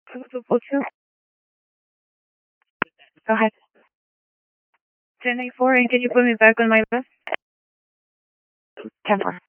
222. Go ahead. 10-4, and can you put me back on my list? 10-4.